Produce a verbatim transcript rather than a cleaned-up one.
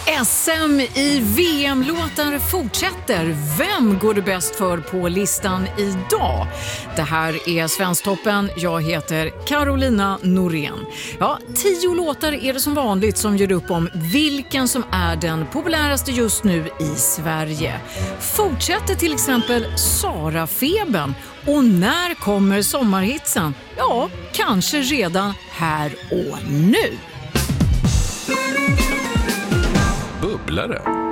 S M i V M-låtar fortsätter. Vem går det bäst för på listan idag? Det här är Svensktoppen. Jag heter Carolina Norén. Ja, tio låtar är det som vanligt som gör upp om vilken som är den populäraste just nu i Sverige. Fortsätter till exempel Sara Feben. Och när kommer sommarhitsen? Ja, kanske redan här och nu. Bubblare.